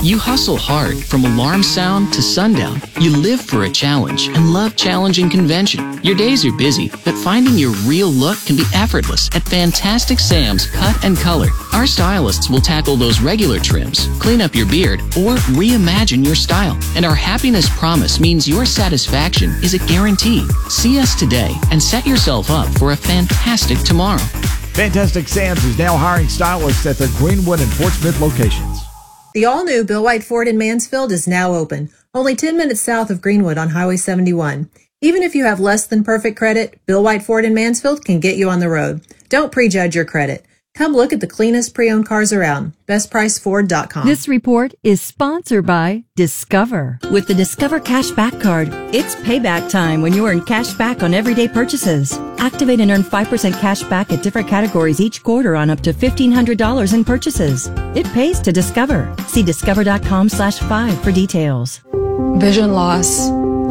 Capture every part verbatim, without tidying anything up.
You hustle hard from alarm sound to sundown. You live for a challenge and love challenging convention. Your days are busy, but finding your real look can be effortless at Fantastic Sam's Cut and Color. Our stylists will tackle those regular trims, clean up your beard, or reimagine your style. And our happiness promise means your satisfaction is a guarantee. See us today and set yourself up for a fantastic tomorrow. Fantastic Sam's is now hiring stylists at their Greenwood and Fort Smith locations. The all-new Bill White Ford in Mansfield is now open, only ten minutes south of Greenwood on Highway seventy-one. Even if you have less than perfect credit, Bill White Ford in Mansfield can get you on the road. Don't prejudge your credit. Come look at the cleanest pre-owned cars around. best price ford dot com. This report is sponsored by Discover. With the Discover Cashback Card, it's payback time when you earn cash back on everyday purchases. Activate and earn five percent cash back at different categories each quarter on up to fifteen hundred dollars in purchases. It pays to Discover. See discover dot com slash five for details. Vision loss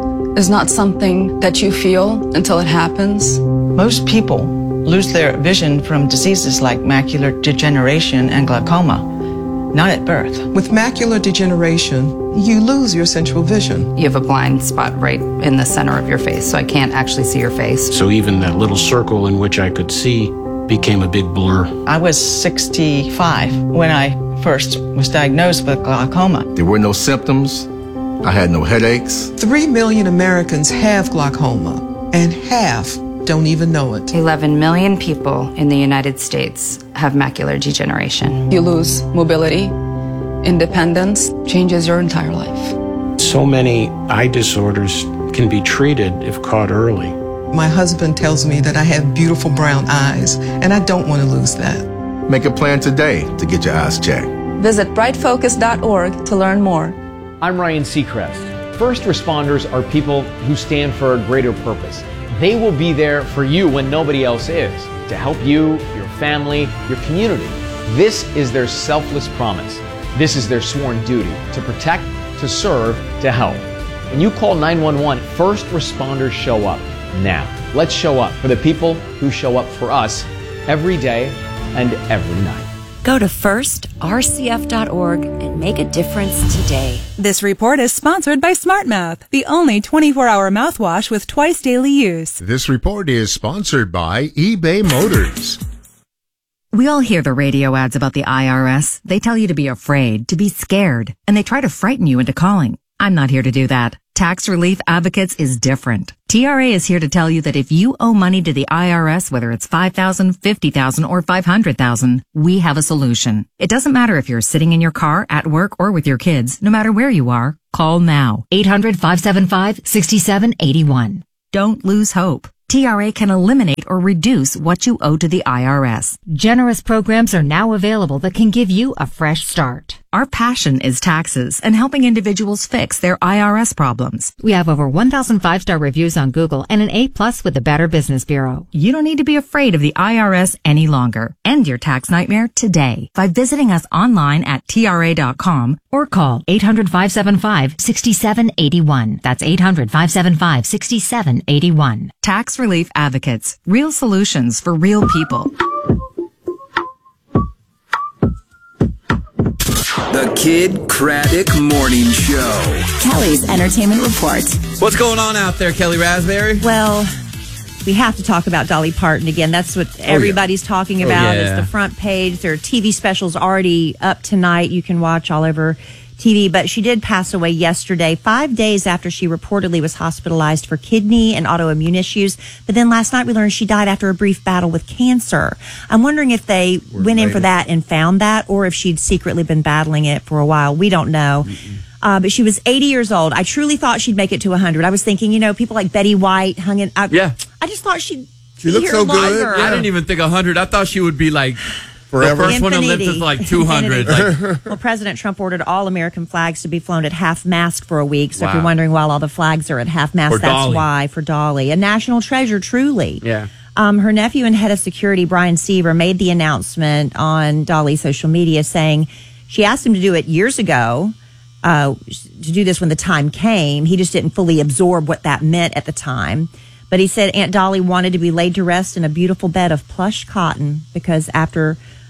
is not something that you feel until it happens. Most people lose their vision from diseases like macular degeneration and glaucoma, not at birth. With macular degeneration, you lose your central vision. You have a blind spot right in the center of your face, so I can't actually see your face. So even that little circle in which I could see became a big blur. I was sixty-five when I first was diagnosed with glaucoma. There were no symptoms. I had no headaches. Three million Americans have glaucoma, and half don't even know it. eleven million people in the United States have macular degeneration. You lose mobility, independence, changes your entire life. So many eye disorders can be treated if caught early. My husband tells me that I have beautiful brown eyes, and I don't want to lose that. Make a plan today to get your eyes checked. Visit bright focus dot org to learn more. I'm Ryan Seacrest. First responders are people who stand for a greater purpose. They will be there for you when nobody else is, to help you, your family, your community. This is their selfless promise. This is their sworn duty, to protect, to serve, to help. When you call nine one one, first responders show up now. Let's show up for the people who show up for us every day and every night. Go to first r c f dot org and make a difference today. This report is sponsored by SmartMouth, the only twenty-four hour mouthwash with twice daily use. This report is sponsored by eBay Motors. We all hear the radio ads about the I R S. They tell you to be afraid, to be scared, and they try to frighten you into calling. I'm not here to do that. Tax Relief Advocates is different. T R A is here to tell you that if you owe money to the I R S, whether it's five thousand dollars, fifty thousand dollars, or five hundred thousand dollars, we have a solution. It doesn't matter if you're sitting in your car, at work, or with your kids. No matter where you are, call now. eight hundred, five seven five, six seven eight one. Don't lose hope. T R A can eliminate or reduce what you owe to the I R S. Generous programs are now available that can give you a fresh start. Our passion is taxes and helping individuals fix their I R S problems. We have over one thousand five-star reviews on Google and an A plus with the Better Business Bureau. You don't need to be afraid of the I R S any longer. End your tax nightmare today by visiting us online at T R A dot com or call eight hundred, five seven five, six seven eight one. That's eight hundred, five seven five, six seven eight one. Tax Relief Advocates. Real solutions for real people. The Kid Craddock Morning Show. Kelly's Entertainment Report. What's going on out there, Kelly Raspberry? Well, we have to talk about Dolly Parton again. That's what oh, everybody's yeah. talking about. Oh, yeah. Is the front page. There are T V specials already up tonight. You can watch all over T V, but she did pass away yesterday, five days after she reportedly was hospitalized for kidney and autoimmune issues. But then last night we learned she died after a brief battle with cancer. I'm wondering if they We're went in for that and found that, or if she'd secretly been battling it for a while. We don't know. Mm-mm. Uh, but she was eighty years old. I truly thought she'd make it to one hundred. I was thinking, you know, people like Betty White hung in. I, yeah. I just thought she'd she be looked here so longer. good. I didn't even think one hundred. I thought she would be like forever. The first Infinity. One to live to like two hundred. Like. Well, President Trump ordered all American flags to be flown at half mast for a week. So wow. if you're wondering why all the flags are at half mast, for that's Dolly. why, for Dolly. A national treasure, truly. Yeah. Um, her nephew and head of security, Brian Seaver, made the announcement on Dolly's social media saying she asked him to do it years ago, uh, to do this when the time came. He just didn't fully absorb what that meant at the time. But he said Aunt Dolly wanted to be laid to rest in a beautiful bed of plush cotton because after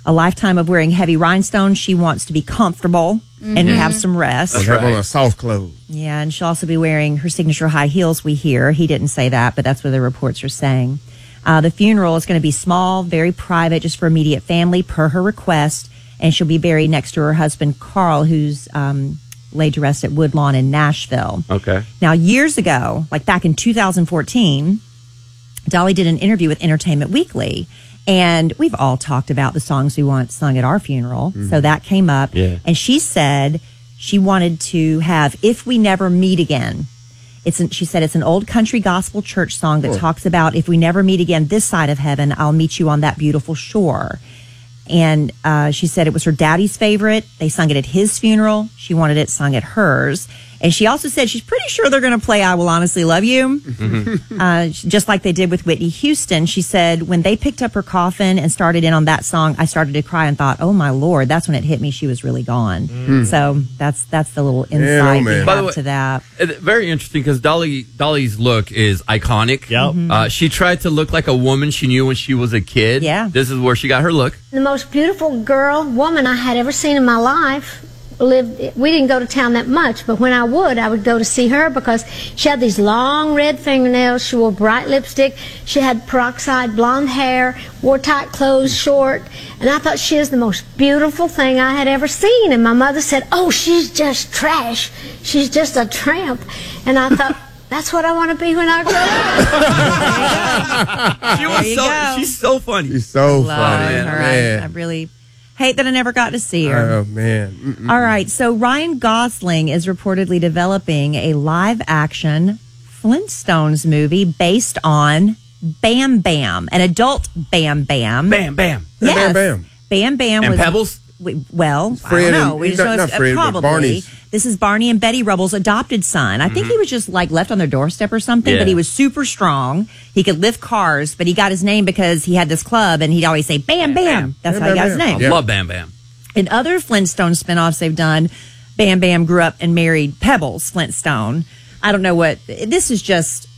a lifetime of wearing heavy rhinestones. She wants to be comfortable mm-hmm. and have some rest. That's have right. on a soft clothes. Yeah, and she'll also be wearing her signature high heels, we hear. He didn't say that, but that's what the reports are saying. Uh, the funeral is going to be small, very private, just for immediate family, per her request, and she'll be buried next to her husband, Carl, who's um, laid to rest at Woodlawn in Nashville. Okay. Now, years ago, like back in two thousand fourteen, Dolly did an interview with Entertainment Weekly, and we've all talked about the songs we want sung at our funeral. Mm-hmm. So that came up. Yeah. And she said she wanted to have If We Never Meet Again. It's an, she said it's an old country gospel church song that oh. talks about if we never meet again this side of heaven, I'll meet you on that beautiful shore. And uh, she said it was her daddy's favorite. They sung it at his funeral. She wanted it sung at hers. And she also said she's pretty sure they're going to play I Will Honestly Love You, mm-hmm. uh, just like they did with Whitney Houston. She said when they picked up her coffin and started in on that song, I started to cry and thought, oh, my Lord, that's when it hit me. She was really gone. Mm. So that's that's the little insight yeah, we By have the way, to that. Very interesting because Dolly Dolly's look is iconic. Yep. Mm-hmm. Uh, she tried to look like a woman she knew when she was a kid. Yeah. This is where she got her look. The most beautiful girl, woman I had ever seen in my life. Lived, we didn't go to town that much, but when I would, I would go to see her because she had these long red fingernails. She wore bright lipstick. She had peroxide blonde hair, wore tight clothes, short. And I thought she was the most beautiful thing I had ever seen. And my mother said, oh, she's just trash. She's just a tramp. And I thought, that's what I want to be when I grow up. She was so, go. she's so funny. She's so Love funny. her. Man. I, I really hate that I never got to see her. Oh, man. Mm-mm. All right. So Ryan Gosling is reportedly developing a live action Flintstones movie based on Bam Bam, an adult Bam Bam. Bam Bam. Yes. Bam Bam. Bam Bam And was. Pebbles? We, well, Fred I don't know. and- We just not- know it's, not Fred, but probably. Barney's. This is Barney and Betty Rubble's adopted son. I think Mm-hmm. he was just like left on their doorstep or something, Yeah. but he was super strong. He could lift cars, but he got his name because he had this club and he'd always say Bam Bam. That's Bam, how he Bam, got his Bam. name. I Yeah. love Bam Bam. In other Flintstone spinoffs they've done, Bam Bam grew up and married Pebbles Flintstone. I don't know what this is. Just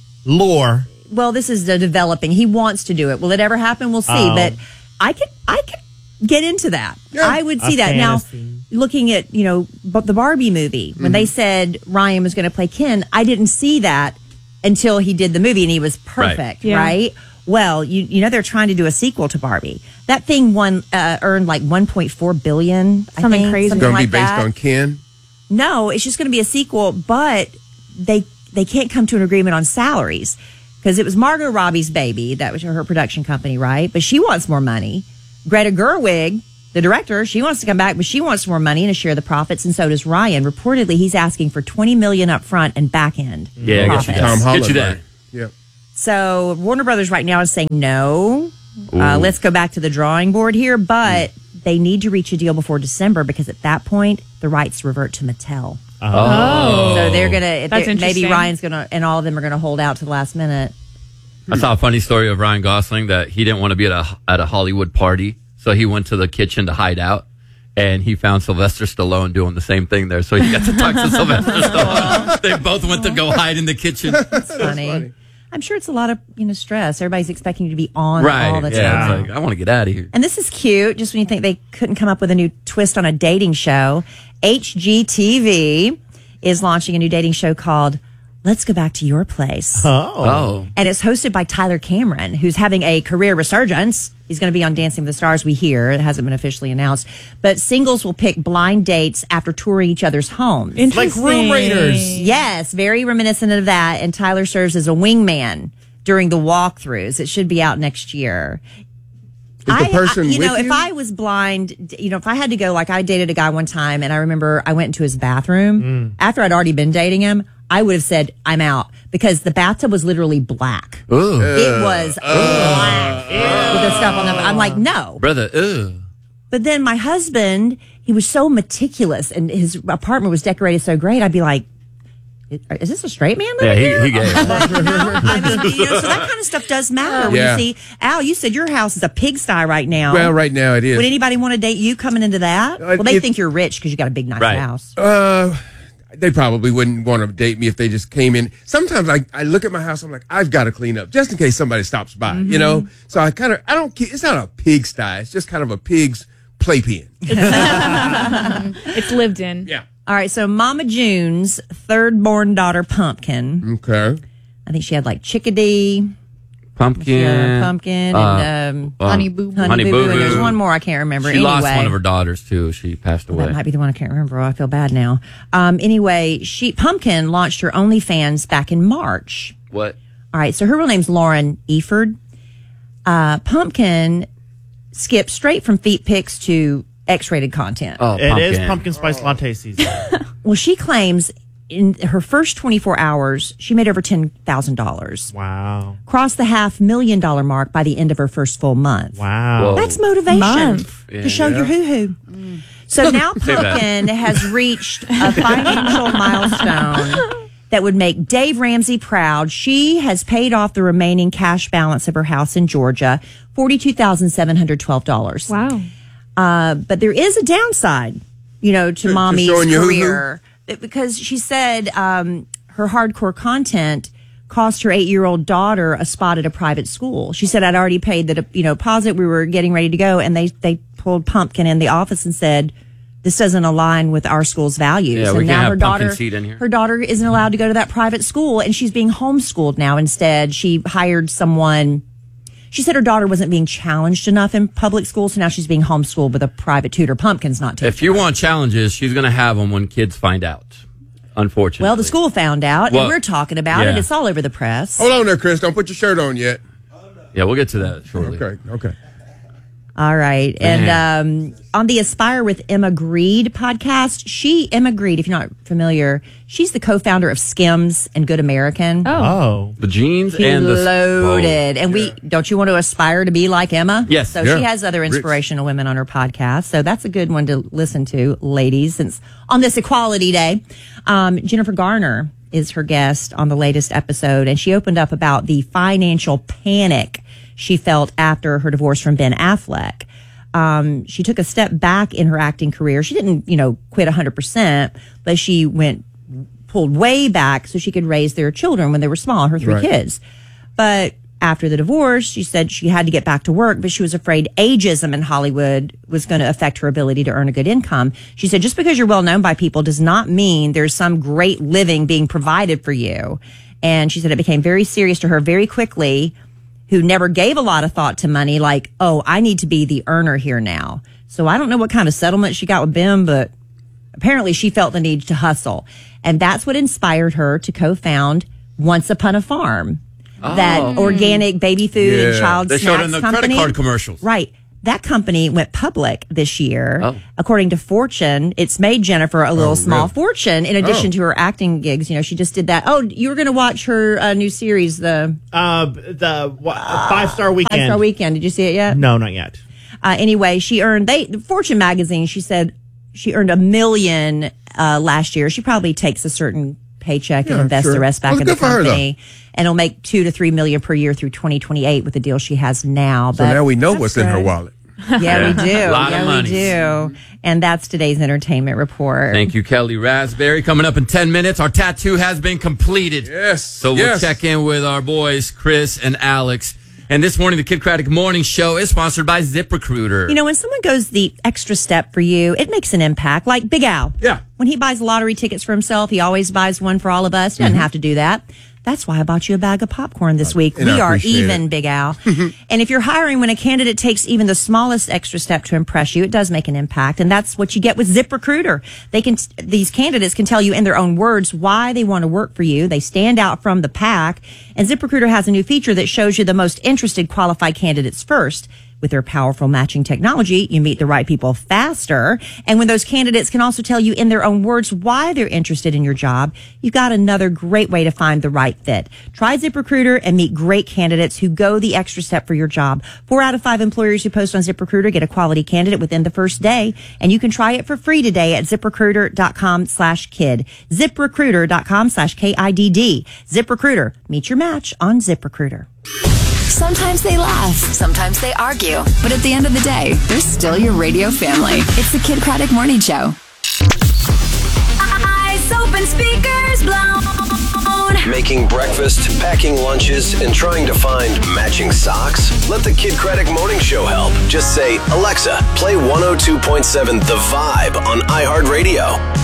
Lore. well, this is the developing. He wants to do it. Will it ever happen? We'll see. Oh. But I could, I could get into that. Yeah. I would see A that fantasy. now. Looking at you know but the Barbie movie when they said Ryan was going to play Ken, I didn't see that until he did the movie and he was perfect, Right. Yeah. right? Well, you you know they're trying to do a sequel to Barbie. That thing won uh, earned like one point four billion. I Something think, crazy. something Going to like be based that. on Ken. No, it's just going to be a sequel, but they they can't come to an agreement on salaries because it was Margot Robbie's baby. That was her production company, right? But she wants more money. Greta Gerwig, the director, she wants to come back, but she wants more money and to share the profits, and so does Ryan. Reportedly, he's asking for twenty million up front and back end. Yeah, profits. get you Tom that. Holland. Get you that. Yep. So Warner Brothers right now is saying no. Uh, let's go back to the drawing board here, but they need to reach a deal before December because at that point the rights revert to Mattel. Oh. So they're gonna That's they're- maybe interesting. Ryan's gonna and all of them are gonna hold out to the last minute. I saw a funny story of Ryan Gosling that he didn't want to be at a at a Hollywood party, so he went to the kitchen to hide out, and he found Sylvester Stallone doing the same thing there. So he got to talk to Sylvester Stallone. They both went to go hide in the kitchen. That's funny. funny. I'm sure it's a lot of you know stress. Everybody's expecting you to be on Right? all the time. Yeah. It's like I want to get out of here. And this is cute. Just when you think they couldn't come up with a new twist on a dating show, H G T V is launching a new dating show called Let's Go Back to Your Place. Oh. And it's hosted by Tyler Cameron, who's having a career resurgence. He's going to be on Dancing with the Stars, we hear. It hasn't been officially announced. But singles will pick blind dates after touring each other's homes. Like Room Raiders. Yes, very reminiscent of that. And Tyler serves as a wingman during the walkthroughs. It should be out next year. Is the I- person I, you with know, you? if I was blind, you know, if I had to go, like I dated a guy one time and I remember I went into his bathroom Mm. after I'd already been dating him, I would have said, I'm out because the bathtub was literally black. Ooh. It was black with the stuff on them. I'm like, no. Brother, ew. But then my husband, he was so meticulous and his apartment was decorated so great. I'd be like, is this a straight man living Yeah, here? he, he gay. But, you know, I mean, you know, so that kind of stuff does matter. When Yeah. you see, Al, you said your house is a pigsty right now. Well, right now it is. Would anybody want to date you coming into that? Uh, Well, they if- think you're rich because you got a big, nice Right. house. Uh, they probably wouldn't want to date me if they just came in. Sometimes I, I look at my house, I'm like, I've got to clean up just in case somebody stops by, mm-hmm. you know? So I kind of, I don't, it's not a pigsty. It's just kind of a pig's playpen. It's lived in. Yeah. All right. So Mama June's third born daughter, Pumpkin. Okay. I think she had like Chickadee. Pumpkin. Yeah, pumpkin uh, and um, uh, Honey Boo Boo. Honey Boo Boo. And there's one more I can't remember. She anyway, lost one of her daughters, too. She passed away. That might be the one I can't remember. Oh, I feel bad now. Um, anyway, she Pumpkin launched her OnlyFans back in March. What? All right, so her real name's Lauren Eford. Uh, Pumpkin skipped straight from feet pics to X-rated content. Oh, it pumpkin. is pumpkin spice latte season. Well, she claims in her first twenty-four hours, she made over ten thousand dollars. Wow. Crossed the half million dollar mark by the end of her first full month. Wow. Whoa. That's motivation Month. to Yeah. show your hoo-hoo. Mm. So now Say that. Pumpkin has reached a financial milestone that would make Dave Ramsey proud. She has paid off the remaining cash balance of her house in Georgia, forty-two thousand seven hundred twelve dollars. Wow. Uh, but there is a downside, you know, to, To- to mommy's showing your career. Because she said um, her hardcore content cost her eight-year-old daughter a spot at a private school. She said, I'd already paid the you know deposit. We were getting ready to go, and they, they pulled Pumpkin in the office and said, this doesn't align with our school's values. Yeah, we and can't now have her Pumpkin daughter, seed in here. her daughter isn't allowed to go to that private school, and she's being homeschooled now instead. She hired someone. She said her daughter wasn't being challenged enough in public school, so now she's being homeschooled with a private tutor. Pumpkin's not taking If you want challenges, she's going to have them when kids find out, unfortunately. Well, the school found out, Well, and we're talking about yeah. it. It's all over the press. Hold on there, Chris. Don't put your shirt on yet. Yeah, we'll get to that shortly. Okay, okay. All right. And um, on the Aspire with Emma Greed podcast, she, Emma Greed, if you're not familiar, she's the co-founder of Skims and Good American. Oh. The jeans He and the... loaded. And we, don't you want to aspire to be like Emma? Yes. So Yeah. she has other Rich. inspirational women on her podcast. So that's a good one to listen to, ladies, since on this Equality Day. Um, Jennifer Garner is her guest on the latest episode, and she opened up about the financial panic she felt after her divorce from Ben Affleck. Um, she took a step back in her acting career. She didn't, you know, quit one hundred percent, but she went, pulled way back so she could raise their children when they were small, her three Right. kids. But after the divorce, she said she had to get back to work, but she was afraid ageism in Hollywood was going to affect her ability to earn a good income. She said, just because you're well known by people does not mean there's some great living being provided for you. And she said it became very serious to her very quickly, who never gave a lot of thought to money, like, oh, I need to be the earner here now. So I don't know what kind of settlement she got with Ben, but apparently she felt the need to hustle. And that's what inspired her to co-found Once Upon a Farm, Oh. that organic baby food and Yeah. child They showed snacks in the company. credit card commercials. Right. That company went public this year. Oh. According to Fortune, it's made Jennifer a little Oh, small really? fortune in addition Oh. to her acting gigs. You know, she just did that. Oh, you were going to watch her uh, new series, the Uh, the what, Five Star Weekend. Five Star Weekend. Did you see it yet? No, not yet. Uh, anyway, she earned, they, Fortune magazine, she said she earned a million uh, last year. She probably takes a certain paycheck and Yeah, invests sure. the rest back Well, in the good for her, company. And it'll make two to three million per year through twenty twenty-eight with the deal she has now. So But now we know what's in her wallet. yeah, we do. A lot of yeah, we monies. do. And that's today's entertainment report. Thank you, Kelly Raspberry. Coming up in ten minutes, our tattoo has been completed. Yes. So we'll yes. check in with our boys, Chris and Alex. And this morning, the Kid Craddock Morning Show is sponsored by ZipRecruiter. You know, when someone goes the extra step for you, it makes an impact. Like Big Al. Yeah. When he buys lottery tickets for himself, he always buys one for all of us. He doesn't have to do that. That's why I bought you a bag of popcorn this week. And I We are appreciate even, it. Big Al. And if you're hiring when a candidate takes even the smallest extra step to impress you, it does make an impact. And that's what you get with ZipRecruiter. They can, these candidates can tell you in their own words why they want to work for you. They stand out from the pack. And ZipRecruiter has a new feature that shows you the most interested qualified candidates first. With their powerful matching technology, you meet the right people faster. And when those candidates can also tell you in their own words why they're interested in your job, you've got another great way to find the right fit. Try ZipRecruiter and meet great candidates who go the extra step for your job. Four out of five employers who post on ZipRecruiter get a quality candidate within the first day. And you can try it for free today at ZipRecruiter.com slash kid. ZipRecruiter.com slash K I D D. ZipRecruiter. Meet your match on ZipRecruiter. Sometimes they laugh, sometimes they argue, but at the end of the day, they're still your radio family. It's the Kid Craddock Morning Show. Eyes open and speakers blown. Making breakfast, packing lunches, and trying to find matching socks? Let the Kid Craddock Morning Show help. Just say, Alexa, play one oh two point seven The Vibe on iHeartRadio.